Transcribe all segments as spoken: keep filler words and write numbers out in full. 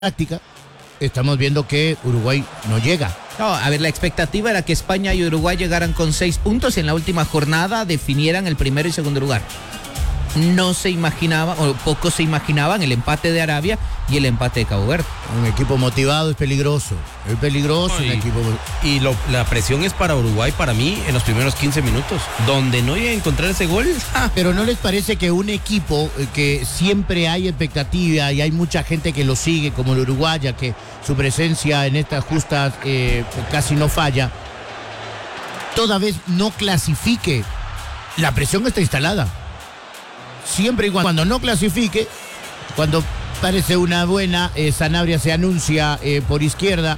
práctica, estamos viendo que Uruguay no llega. No, a ver, la expectativa era que España y Uruguay llegaran con seis puntos y en la última jornada definieran el primero y segundo lugar. No se imaginaba, o pocos se imaginaban, el empate de Arabia y el empate de Cabo Verde. Un equipo motivado es peligroso, es peligroso no, y, un equipo... Y lo, la presión es para Uruguay, para mí, en los primeros quince minutos, donde no llegue a encontrar ese gol. ¡Ja! Pero ¿no les parece que un equipo que siempre hay expectativa y hay mucha gente que lo sigue, como el Uruguaya, que su presencia en estas justas eh, casi no falla, toda vez no clasifique, la presión está instalada? Siempre y cuando no clasifique, cuando parece una buena, eh, Sanabria se anuncia eh, por izquierda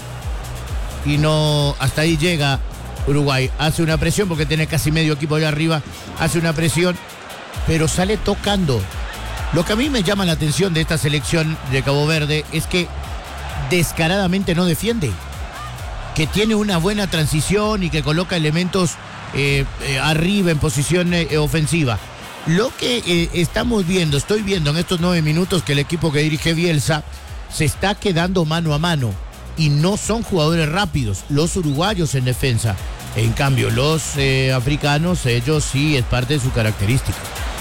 y no, hasta ahí llega Uruguay. Hace una presión porque tiene casi medio equipo allá arriba, hace una presión, pero sale tocando. Lo que a mí me llama la atención de esta selección de Cabo Verde es que descaradamente no defiende, que tiene una buena transición y que coloca elementos eh, eh, arriba en posición eh, ofensiva. Lo que eh, estamos viendo, estoy viendo en estos nueve minutos que el equipo que dirige Bielsa se está quedando mano a mano y no son jugadores rápidos, los uruguayos en defensa. En cambio, los eh, africanos, ellos sí es parte de su característica.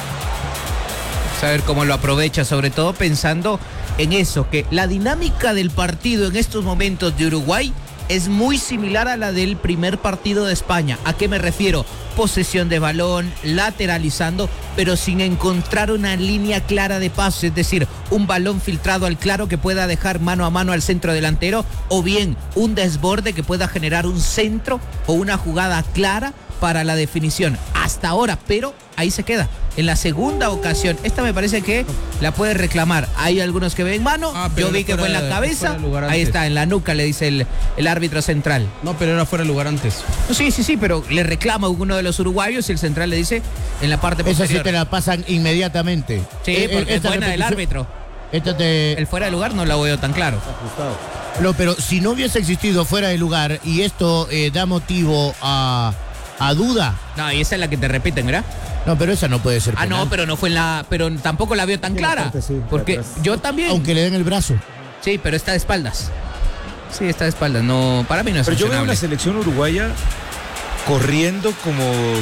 Saber cómo lo aprovecha, sobre todo pensando en eso, que la dinámica del partido en estos momentos de Uruguay es muy similar a la del primer partido de España. ¿A qué me refiero? Posesión de balón, lateralizando, pero sin encontrar una línea clara de pase, es decir, un balón filtrado al claro que pueda dejar mano a mano al centro delantero, o bien un desborde que pueda generar un centro o una jugada clara para la definición. Hasta ahora, pero ahí se queda. En la segunda ocasión, esta me parece que la puede reclamar. Hay algunos que ven mano, ah, yo vi que fue en la cabeza, ahí está, en la nuca, le dice el, el árbitro central. No, pero era fuera de lugar antes. No, sí, sí, sí, pero le reclama uno de los uruguayos y el central le dice en la parte posterior. Esa sí te la pasan inmediatamente. Sí, porque eh, es buena del árbitro. Esta te... El fuera de lugar no la veo tan claro. No, pero si no hubiese existido fuera de lugar y esto eh, da motivo a, a duda. No, y esa es la que te repiten, ¿verdad? No, pero esa no puede ser penal. Ah, no, pero no fue en la... Pero tampoco la veo tan clara. Parte, sí, porque yo también... Aunque le den el brazo. Sí, pero está de espaldas. Sí, está de espaldas. No, para mí no es Pero yo veo una selección uruguaya corriendo como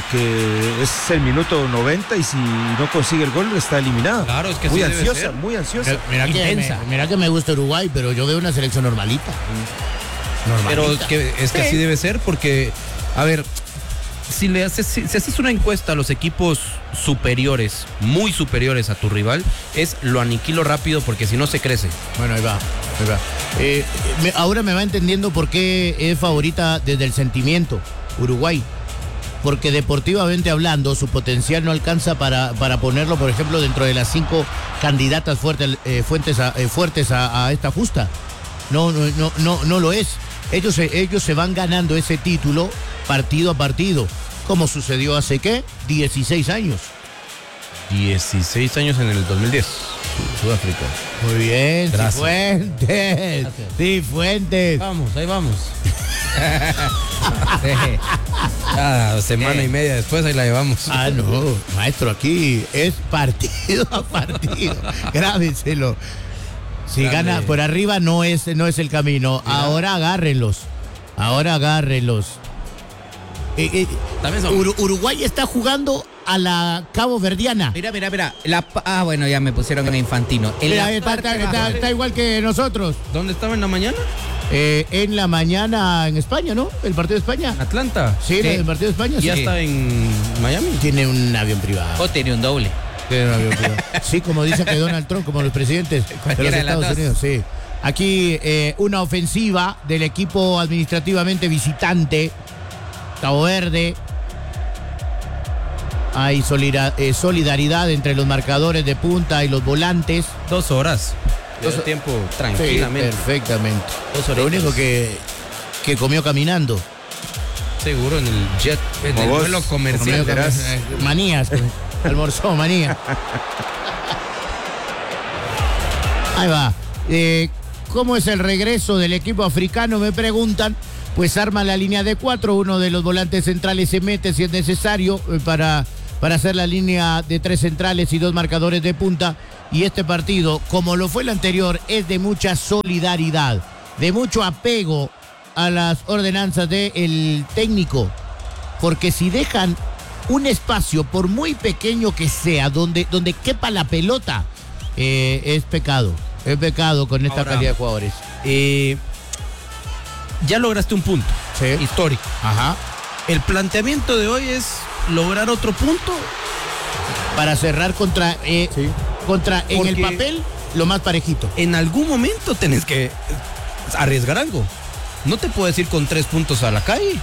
que es el minuto noventa y si no consigue el gol está eliminado. Claro, es que muy sí ansiosa, debe ser. muy ansiosa. Mira, mira, que me, mira que me gusta Uruguay, pero yo veo una selección normalita. Normalita. Pero que, es que sí. Así debe ser porque, a ver... Si le haces, si, si haces una encuesta a los equipos superiores, muy superiores a tu rival, es lo aniquilo rápido porque si no se crece. Bueno, ahí va, ahí va. Eh, me, ahora me va entendiendo por qué es favorita desde el sentimiento Uruguay. Porque deportivamente hablando, su potencial no alcanza para, para ponerlo, por ejemplo, dentro de las cinco candidatas fuertes, eh, fuentes a, eh, fuertes a, a esta justa. No, no, no, no, no lo es. Ellos, ellos se van ganando ese título partido a partido, como sucedió hace, ¿qué? dieciséis años. dieciséis años en el dos mil diez, Sudáfrica. Muy bien, Cifuentes. Cifuentes. Vamos, ahí vamos. Ah, semana sí. y media después ahí la llevamos. Ah, no, maestro, aquí es partido a partido. Grábenselo. Si Grande. Gana por arriba no es, no es el camino. Mira. Ahora agárrenlos. Ahora agárrenlos. Eh, eh, Ur- Uruguay está jugando a la Cabo Verdiana. Mira, mira, mira. La, ah, bueno, ya me pusieron en Infantino. En mira, la está, está, está, está igual que nosotros. ¿Dónde estaba en la mañana? Eh, en la mañana en España, ¿no? El partido de España. Atlanta. Sí, sí. El partido de España. ¿Ya sí. está en Miami? Tiene un avión privado. O tiene un doble. Tiene un avión privado. Sí, como dice que Donald Trump, como los presidentes de los Estados Unidos. Sí. Aquí eh, una ofensiva del equipo administrativamente visitante, Cabo Verde. Hay solida- eh, solidaridad entre los marcadores de punta y los volantes. Dos horas. Dos tiempo tranquilamente. Sí, perfectamente. Dos Lo único que, que comió caminando. Seguro en el jet, en el vuelo comercial. Cam- manías. Almorzó, manía. Ahí va. Eh, ¿Cómo es el regreso del equipo africano? Me preguntan. Pues arma la línea de cuatro. Uno de los volantes centrales se mete si es necesario para para hacer la línea de tres centrales y dos marcadores de punta. Y este partido, como lo fue el anterior, es de mucha solidaridad, de mucho apego a las ordenanzas del técnico. Porque si dejan un espacio, por muy pequeño que sea, donde, donde quepa la pelota, eh, es pecado. Es pecado con esta Ahora, calidad de jugadores. Eh, ya lograste un punto Sí. histórico. Ajá. El planteamiento de hoy es lograr otro punto. Para cerrar contra, eh, Sí. contra en el Porque- papel, lo más parejito. En algún momento tenés que arriesgar algo. No te puedes ir con tres puntos a la calle.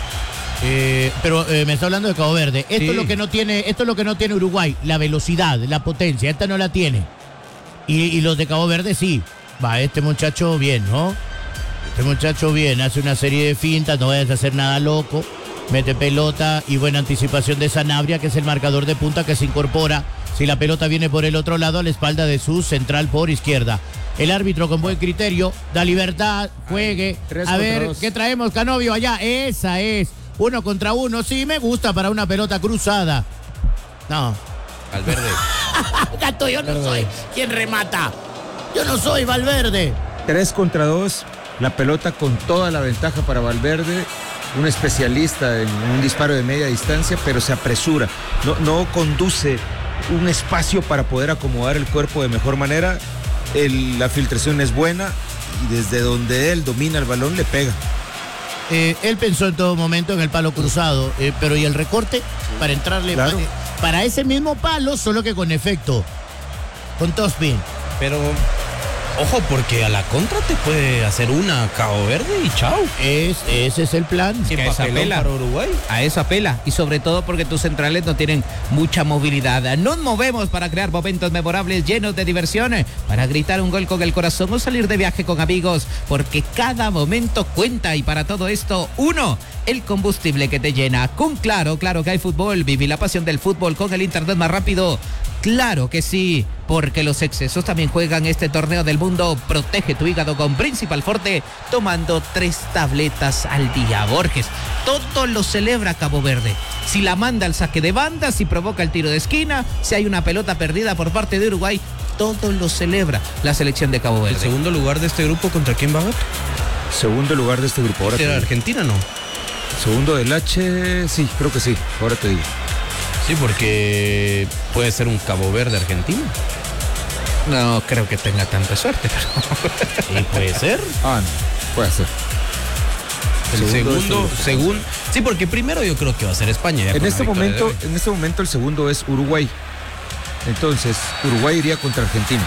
Eh, pero eh, me está hablando de Cabo Verde. Esto Sí. es lo que no tiene, esto es lo que no tiene Uruguay, la velocidad, la potencia. Esta no la tiene. Y, y los de Cabo Verde sí. Va, este muchacho bien, ¿no? Este muchacho bien, hace una serie de fintas, no vayas a hacer nada loco. Mete pelota y buena anticipación de Sanabria, que es el marcador de punta que se incorpora. Si la pelota viene por el otro lado, a la espalda de su central por izquierda. El árbitro con buen criterio, da libertad, juegue. Tres A contra ver, dos. ¿qué traemos, Canovio? Allá, esa es. Uno contra uno, sí, me gusta para una pelota cruzada. No. Valverde. Gato, yo no soy quien remata. Yo no soy Valverde. Tres contra dos, la pelota con toda la ventaja para Valverde, un especialista en un disparo de media distancia, pero se apresura, no, no conduce un espacio para poder acomodar el cuerpo de mejor manera. El- la filtración es buena y desde donde él domina el balón le pega. Eh, él pensó en todo momento en el palo cruzado, eh, pero ¿y el recorte? Para entrarle Claro. pa- eh, para ese mismo palo, solo que con efecto. Con topspin. Pero, ojo, porque a la contra te puede hacer una Cabo Verde y chao. Es, ese es el plan. Que a eso Papelón apela. para Uruguay. A eso apela. Y sobre todo porque tus centrales no tienen mucha movilidad. Nos movemos para crear momentos memorables llenos de diversión, para gritar un gol con el corazón o salir de viaje con amigos. Porque cada momento cuenta y para todo esto, uno, el combustible que te llena. Con Claro, claro que hay fútbol. Viví la pasión del fútbol con el internet más rápido. Claro que sí, porque los excesos también juegan este torneo del mundo. Protege tu hígado con Principal Forte, tomando tres tabletas al día. Borges, todo lo celebra Cabo Verde. Si la manda al saque de banda, si provoca el tiro de esquina, si hay una pelota perdida por parte de Uruguay, todo lo celebra la selección de Cabo El Verde. segundo lugar de este grupo, ¿contra quién va? Segundo lugar de este grupo. Ahora te ¿Era digo. Argentina no? Segundo del H, sí, creo que sí. Ahora te digo. Sí, porque puede ser un Cabo Verde Argentina. No creo que tenga tanta suerte, pero... Y puede ser. Ah, no, puede ser. El Segundo segundo, es- según. Sí, porque primero yo creo que va a ser España. ya En con este la victoria de momento, hoy. en este momento el segundo es Uruguay. Entonces, Uruguay iría contra Argentina.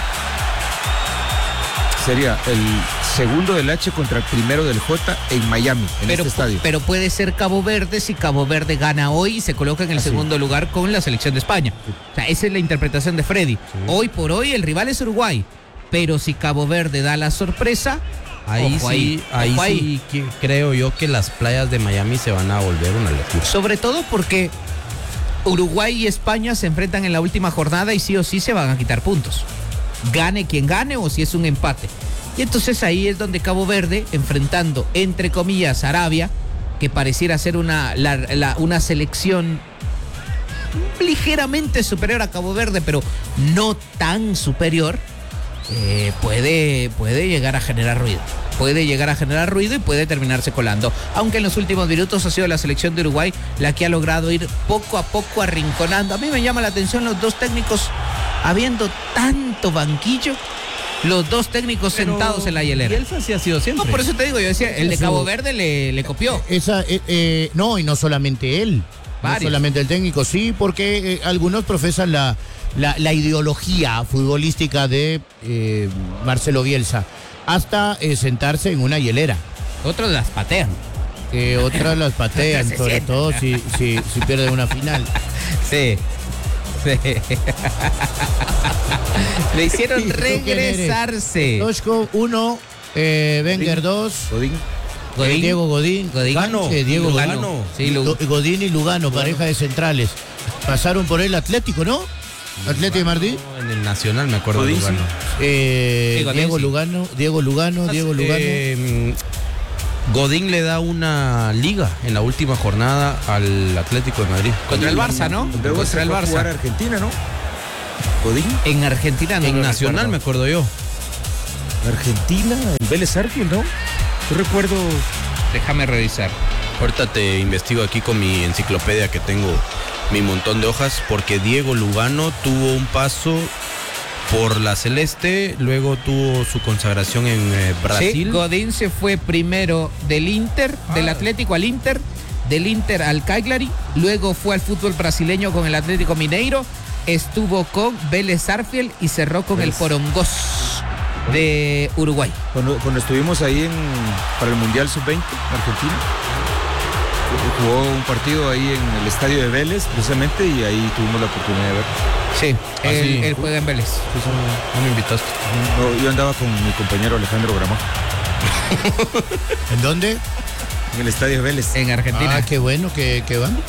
Sería el segundo del H contra el primero del J en Miami, en Pero, este estadio. pero puede ser Cabo Verde si Cabo Verde gana hoy y se coloca en el Así. segundo lugar con la selección de España. O sea, esa es la interpretación de Freddy. Hoy por hoy el rival es Uruguay. Pero si Cabo Verde da la sorpresa, Ahí ojo sí, ahí, ojo sí que- creo yo que las playas de Miami se van a volver una locura. Sobre todo porque Uruguay y España se enfrentan en la última jornada y sí o sí se van a quitar puntos. Gane quien gane o si es un empate. Y entonces ahí es donde Cabo Verde, enfrentando entre comillas Arabia, que pareciera ser una, la- la- una selección ligeramente superior a Cabo Verde, pero no tan superior, eh, puede, puede llegar a generar ruido. Puede llegar a generar ruido y puede terminarse colando. Aunque en los últimos minutos ha sido la selección de Uruguay la que ha logrado ir poco a poco arrinconando. A mí me llama la atención los dos técnicos, habiendo tanto banquillo, los dos técnicos sentados en la hielera. Bielsa sí ha sido siempre. No, por eso te digo, yo decía, el de Eso- Cabo Verde le, le copió. Esa, eh, eh, no, y no solamente él. Varios. No solamente el técnico, sí, porque eh, algunos profesan la, la, la ideología futbolística de eh, Marcelo Bielsa, hasta eh, sentarse en una hielera. Otros las patean. Eh, otras las patean, Se sobre sientan. todo si, si, si pierden una final. Sí. Sí. Le hicieron ¿Y tú quién eres? regresarse. Toshko uno, eh, Wenger dos, Godín. Godín. Diego Godín. Godín. Gano. Eh, Diego Lugano. Godín. Sí, Lu- Do- Godín y Lugano, pareja de centrales. Pasaron por el Atlético, ¿no? Atlético de Madrid. No, en el Nacional me acuerdo de Godín, sí. Lugano. Eh, Sí, Godín, Diego sí. Lugano, Diego Lugano, Diego Lugano. Eh, Godín le da una liga en la última jornada al Atlético de Madrid. Contra el Barça, ¿no? Luego Contra se el fue a jugar a Barça. Argentina, ¿no? Godín. En Argentina no En lo Nacional, recuerdo. me acuerdo yo. Argentina, en Vélez Sarsfield, ¿no? Yo recuerdo. Déjame revisar. Ahorita te investigo aquí con mi enciclopedia que tengo mi montón de hojas, porque Diego Lugano tuvo un paso por la Celeste, luego tuvo su consagración en eh, Brasil. Sí, Godín se fue primero del Inter, del Atlético al Inter, del Inter al Cagliari, luego fue al fútbol brasileño con el Atlético Mineiro, estuvo con Vélez Sarsfield y cerró con Vélez. el Porongós de Uruguay. Cuando, cuando estuvimos ahí en, para el Mundial sub veinte, Argentina, jugó un partido ahí en el estadio de Vélez, precisamente, y ahí tuvimos la oportunidad de ver. Sí, Ah, él, sí. él juega en Vélez. Sí, no, no me invitaste. No, yo andaba con mi compañero Alejandro Gramajo ¿En dónde? en el estadio de Vélez. En Argentina. Ah, qué bueno que, que van.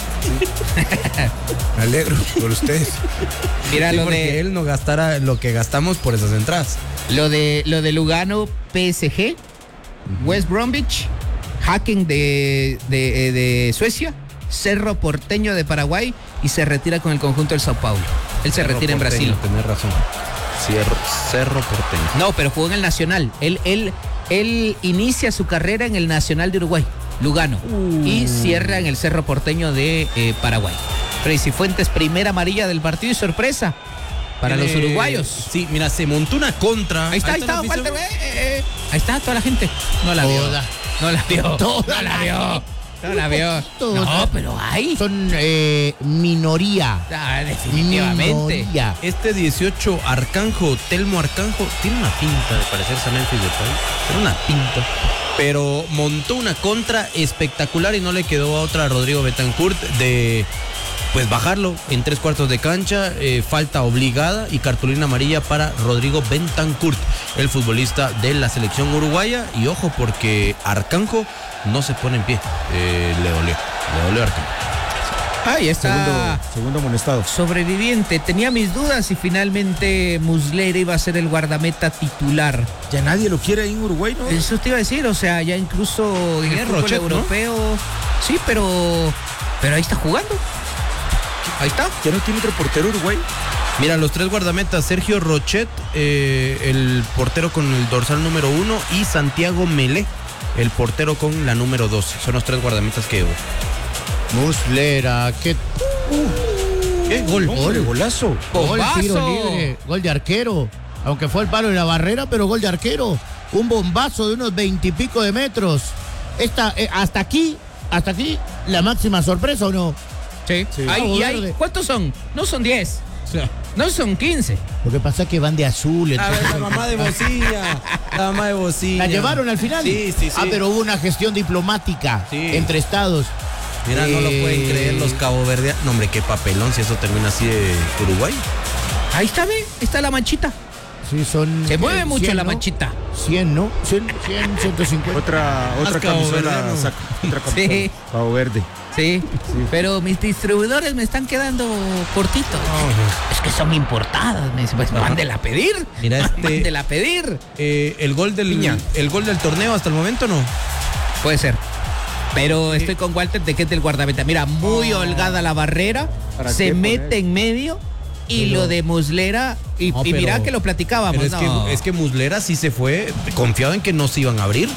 Me alegro por ustedes. Mira Sí, lo porque de él no gastara lo que gastamos por esas entradas. lo de lo de Lugano, P S G, West Bromwich, Hacken de, de, de Suecia, Cerro Porteño de Paraguay y se retira con el conjunto del Sao Paulo. Él se Cerro retira en Porteño, Brasil. Tenés razón. Cerro, Cerro Porteño. No, pero jugó en el Nacional. Él, él, él inicia su carrera en el Nacional de Uruguay, Lugano, y cierra en el Cerro Porteño de eh, Paraguay. Tracy Fuentes, primera amarilla del partido y sorpresa para los Tiene- uruguayos. Sí, mira, se montó una contra. Ahí está, ahí la está, afición. Walter, eh, eh, eh. Ahí está toda la gente. No la vio. Toda. No la vio. Toda No la la vio. No la vio. Toda. No, pero hay. Son eh, minoría. Ah, definitivamente. Minoría. Este dieciocho Arcanjo, Telmo Arcanjo, tiene una pinta de parecerse a Memphis Depay. Tiene una pinta. Pero montó una contra espectacular y no le quedó a otra a Rodrigo Betancourt de pues bajarlo en tres cuartos de cancha, eh, falta obligada y cartulina amarilla para Rodrigo Betancourt, el futbolista de la selección uruguaya. Y ojo porque Arcanjo no se pone en pie, eh, le dolió, le dolió a Arcanjo. Ahí está. Segundo, segundo amonestado. Sobreviviente. Tenía mis dudas si finalmente Muslera iba a ser el guardameta titular. Ya nadie lo quiere ahí en Uruguay, ¿no? Eso te iba a decir, o sea, ya incluso en el Es fútbol Rochet, ¿no? europeo. Sí, pero. Pero ahí está jugando. Ahí está. Ya no tiene otro portero Uruguay. Mira, los tres guardametas, Sergio Rochet, eh, el portero con el dorsal número uno, y Santiago Melé, el portero con la número doce. Son los tres guardametas que hubo. Muslera, qué ¿Qué? Gol. Hombre, golazo. gol, tiro ¡Bombazo! libre, gol de arquero. Aunque fue el palo de la barrera, pero gol de arquero. Un bombazo de unos veintipico de metros. Esta, eh, hasta aquí, hasta aquí, la máxima sorpresa, ¿o no? Sí. Sí. Ay, Cabo y hay- Verde. ¿Cuántos son? No son diez. No son quince. Lo que pasa es que van de azul. A ver, entonces- la mamá de Bocilla. La mamá de Bocilla. ¿La llevaron al final? Sí, sí, sí. Ah, pero hubo una gestión diplomática Sí. entre estados. Mira, no lo Eh, pueden creer los caboverdianos. No, hombre, qué papelón si eso termina así de Uruguay. Ahí está, ve. Está la manchita. Sí, son. Se mueve eh, mucho cien, la ¿no? manchita. cien, ¿no? cien, cien, ciento cincuenta. Otra, otra Más camisola caboverdiano. saco. Otra camisola. Sí. Cabo Verde. Sí. Pero mis distribuidores me están quedando cortitos. Es que son importadas. Me dicen, pues mándela a pedir. Mira, este- Mándela a pedir. Eh, el gol del Piña. el gol del torneo hasta el momento no. Puede ser. Pero estoy con Walter de que es del guardameta. Mira, muy holgada la barrera. ¿Para Se qué mete poner? en medio. Y Pero- lo de Muslera. Y, No, y mira pero- que lo platicábamos. Pero es, no. que, es que Muslera sí se fue confiado en que no se iban a abrir.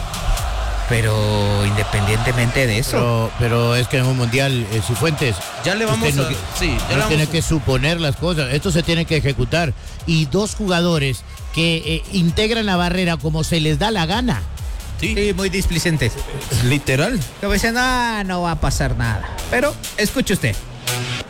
Pero independientemente de eso. Pero, pero es que en un mundial, eh, Cifuentes, Ya le vamos usted no a- que- sí, ya no le vamos tiene a- que suponer las cosas. Esto se tiene que ejecutar. Y dos jugadores que eh, integran la barrera como se les da la gana. Sí, Sí, muy displicentes. literal. Como dicen, ah, no va a pasar nada. Pero escuche usted.